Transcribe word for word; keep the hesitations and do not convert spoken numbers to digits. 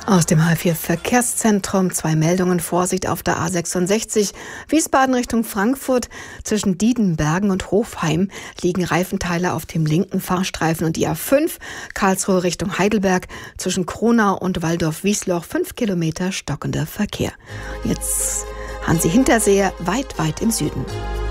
Aus dem H vier Verkehrszentrum zwei Meldungen. Vorsicht auf der A sechsundsechzig. Wiesbaden Richtung Frankfurt. Zwischen Diedenbergen und Hofheim liegen Reifenteile auf dem linken Fahrstreifen. Und die A fünf Karlsruhe Richtung Heidelberg. Zwischen Kronau und Waldorf-Wiesloch fünf Kilometer stockender Verkehr. Jetzt Hansi Hinterseher, weit, weit im Süden.